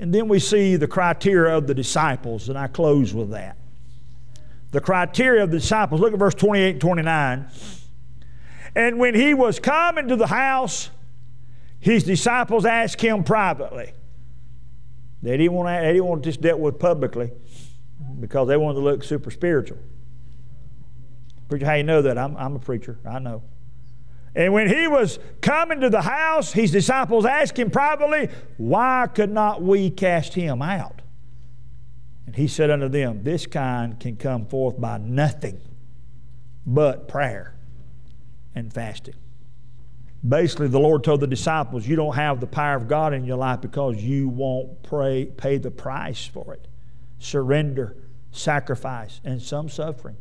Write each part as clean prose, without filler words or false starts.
And then we see the criteria of the disciples, and I close with that. The criteria of the disciples, look at verse 28 and 29. And when he was come into the house, his disciples asked him privately. They didn't want to just dealt with publicly because they wanted to look super spiritual. Preacher, how you know that? I'm a preacher. I know. And when he was coming to the house, his disciples asked him privately, why could not we cast him out? And he said unto them, this kind can come forth by nothing but prayer and fasting. Basically, the Lord told the disciples, you don't have the power of God in your life because you won't pay the price for it. Surrender, sacrifice, and some suffering.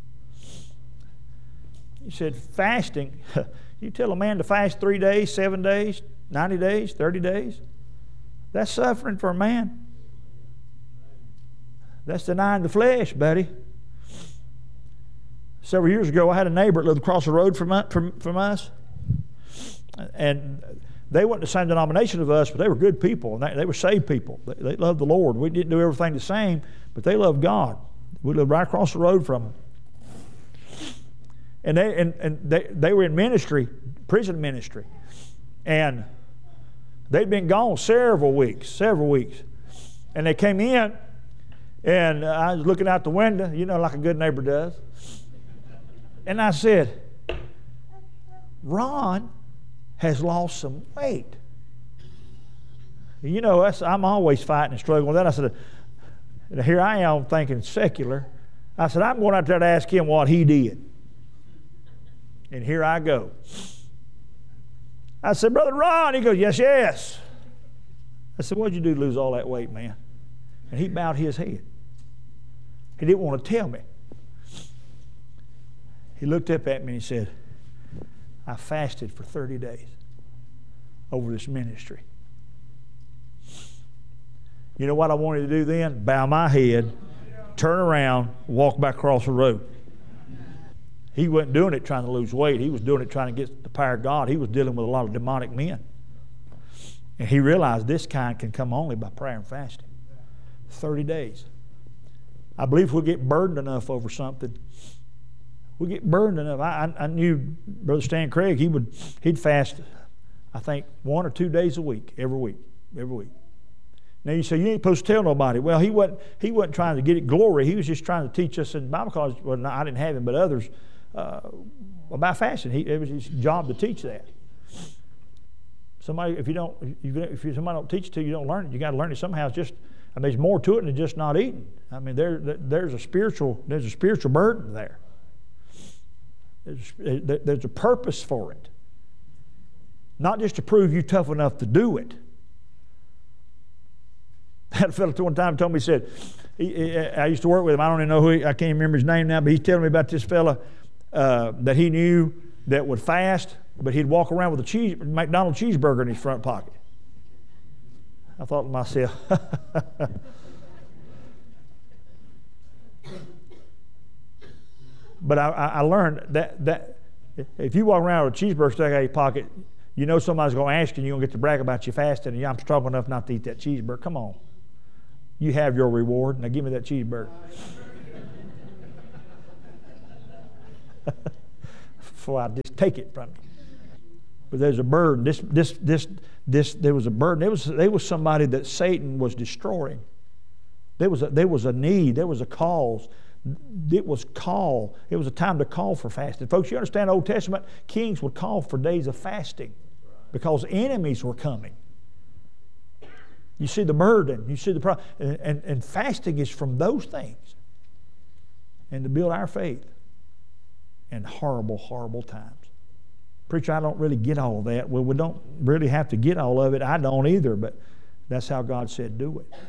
He said, fasting, you tell a man to fast 3 days, 7 days, 90 days, 30 days. That's suffering for a man. That's denying the flesh, buddy. Several years ago, I had a neighbor that lived across the road from us. And they weren't the same denomination of us, but they were good people. And they were saved people. They loved the Lord. We didn't do everything the same, but they loved God. We lived right across the road from them. And they were in ministry, prison ministry. And they'd been gone several weeks. And they came in, and I was looking out the window, like a good neighbor does. And I said, Ron has lost some weight. I'm always fighting and struggling with that. I said, here I am thinking secular. I said, I'm going out there to ask him what he did. And here I go. I said, Brother Ron. He goes, yes. I said, what'd you do to lose all that weight, man? And he bowed his head. He didn't want to tell me. He looked up at me and he said, I fasted for 30 days over this ministry. You know what I wanted to do then? Bow my head, turn around, walk back across the road. He wasn't doing it trying to lose weight. He was doing it trying to get the power of God. He was dealing with a lot of demonic men. And he realized this kind can come only by prayer and fasting. 30 days. I believe if we'll get burdened enough over something, we get burned enough. I knew Brother Stan Craig, he'd fast, I think, 1 or 2 days a week, every week. Now you say, you ain't supposed to tell nobody. Well, he wasn't trying to get it glory. He was just trying to teach us in Bible college. Well, no, I didn't have him, but others, about fasting. It was his job to teach that. Somebody, if somebody don't teach it to you, you don't learn it. You got to learn it somehow. It's just, there's more to it than just not eating. There's a spiritual burden there. There's a purpose for it. Not just to prove you're tough enough to do it. I had a fellow one time told me, he said, I used to work with him. I don't even know I can't remember his name now, but he's telling me about this fella that he knew that would fast, but he'd walk around with a McDonald's cheeseburger in his front pocket. I thought to myself, but I learned that if you walk around with a cheeseburger stuck out of your pocket, you know somebody's going to ask you and you're going to get to brag about your fasting and I'm strong enough not to eat that cheeseburger. Come on. You have your reward. Now give me that cheeseburger. Before I just take it from you. But there's a burden. There was a burden. There was somebody that Satan was destroying. There was a need. There was a cause. It was a time to call for fasting. Folks, you understand the Old Testament, kings would call for days of fasting because enemies were coming. You see the burden, you see the problem. And fasting is from those things. And to build our faith in horrible, horrible times. Preacher, I don't really get all of that. Well, we don't really have to get all of it. I don't either, but that's how God said do it.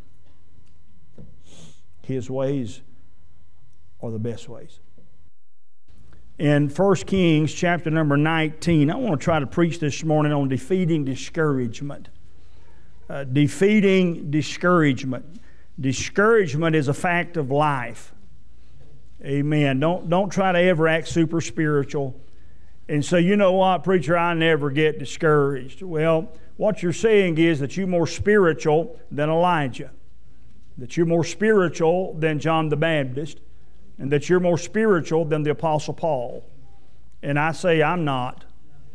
His ways are the best ways. In 1 Kings chapter number 19, I want to try to preach this morning on defeating discouragement. Defeating discouragement. Discouragement is a fact of life. Amen. Don't try to ever act super spiritual and say, you know what, preacher, I never get discouraged. Well, what you're saying is that you're more spiritual than Elijah, that you're more spiritual than John the Baptist, and that you're more spiritual than the Apostle Paul. And I say I'm not.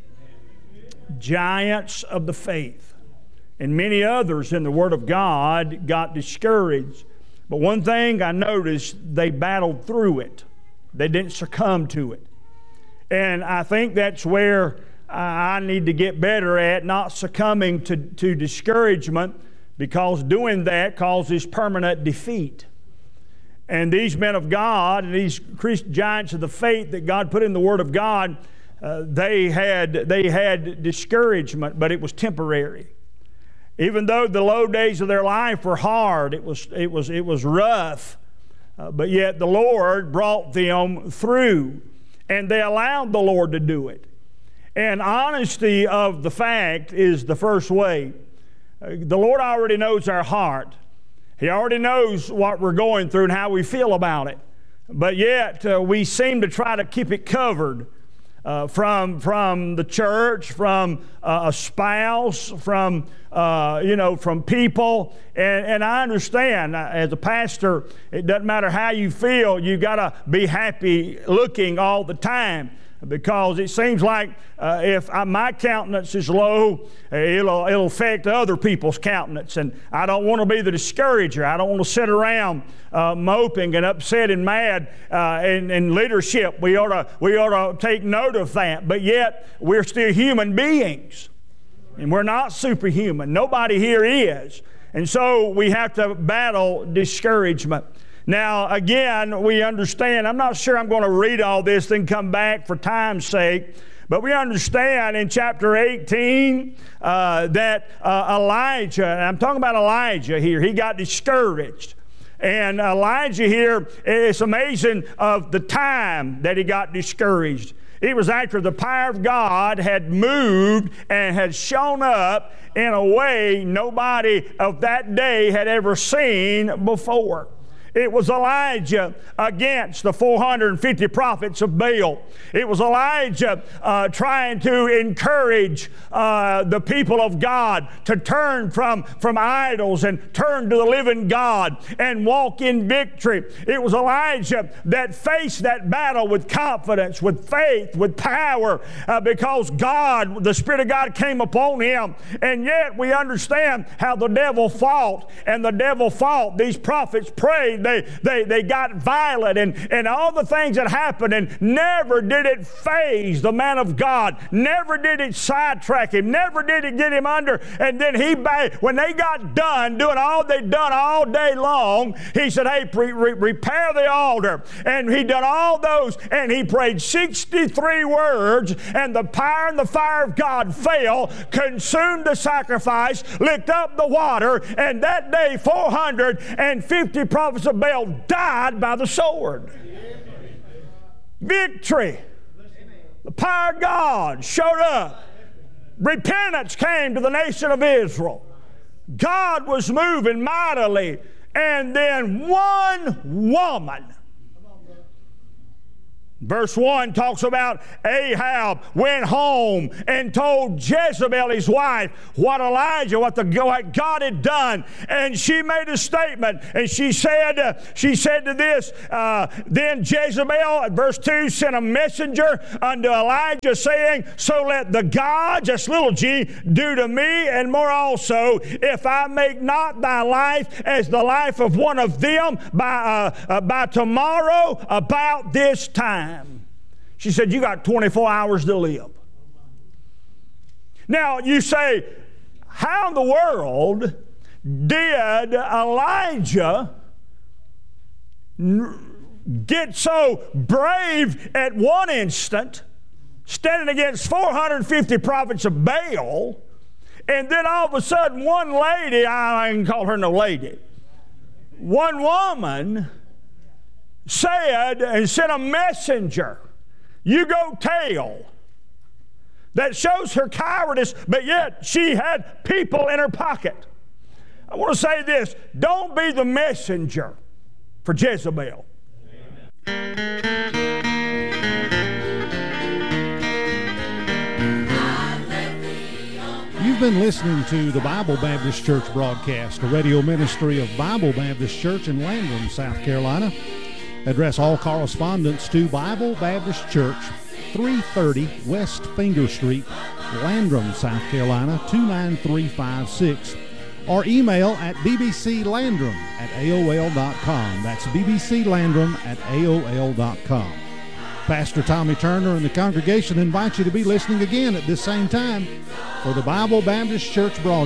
Giants of the faith and many others in the Word of God got discouraged. But one thing I noticed, they battled through it. They didn't succumb to it. And I think that's where I need to get better at, not succumbing to discouragement, because doing that causes permanent defeat. And these men of God, and these giants of the faith that God put in the Word of God, they had discouragement, but it was temporary. Even though the low days of their life were hard, it was rough, but yet the Lord brought them through, and they allowed the Lord to do it. And honesty of the fact is the first way. The Lord already knows our heart. He already knows what we're going through and how we feel about it. But yet we seem to try to keep it covered from the church, from a spouse, from people. And I understand, as a pastor, it doesn't matter how you feel, you got to be happy looking all the time. Because it seems like if my countenance is low, it'll affect other people's countenance. And I don't want to be the discourager. I don't want to sit around moping and upset and mad. In leadership, we ought to take note of that. But yet, we're still human beings. And we're not superhuman. Nobody here is. And so we have to battle discouragement. Now, again, we understand, I'm not sure I'm going to read all this, then come back for time's sake, but we understand in chapter 18 that Elijah, and I'm talking about Elijah here, he got discouraged. And Elijah here, it's amazing of the time that he got discouraged. It was after the power of God had moved and had shown up in a way nobody of that day had ever seen before. It was Elijah against the 450 prophets of Baal. It was Elijah trying to encourage the people of God to turn from idols and turn to the living God and walk in victory. It was Elijah that faced that battle with confidence, with faith, with power, because God, the Spirit of God came upon him. And yet we understand how the devil fought, and the devil fought. These prophets prayed. They got violent and all the things that happened, and never did it faze the man of God. Never did it sidetrack him. Never did it get him under. And then when they got done doing all they'd done all day long, he said, hey, repair the altar. And he done all those, and he prayed 63 words, and the power and the fire of God fell, consumed the sacrifice, licked up the water, and that day 450 prophets of Baal died by the sword. Victory. The power of God showed up. Repentance came to the nation of Israel. God was moving mightily. And then one woman. Verse 1 talks about Ahab went home and told Jezebel, his wife, what God had done. And she made a statement, and she said to this, then Jezebel, verse 2, sent a messenger unto Elijah, saying, so let the gods, that's little g, do to me and more also, if I make not thy life as the life of one of them by tomorrow about this time. She said, you got 24 hours to live. Now, you say, how in the world did Elijah get so brave at one instant, standing against 450 prophets of Baal, and then all of a sudden one lady, I can call her no lady, one woman said and sent a messenger, you go tell. That shows her cowardice, but yet she had people in her pocket. I want to say this, don't be the messenger for Jezebel. You You've been listening to the Bible Baptist Church broadcast, a radio ministry of Bible Baptist Church in Landrum, South Carolina. Address all correspondence to Bible Baptist Church, 330 West Finger Street, Landrum, South Carolina, 29356. Or email at bbclandrum@aol.com. That's bbclandrum@aol.com. Pastor Tommy Turner and the congregation invite you to be listening again at this same time for the Bible Baptist Church broadcast.